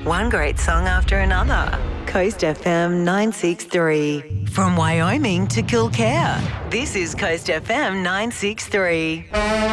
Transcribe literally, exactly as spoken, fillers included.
One great song after another. Coast F M nine sixty-three. From Wyoming to Kilcare, this is Coast F M nine sixty-three.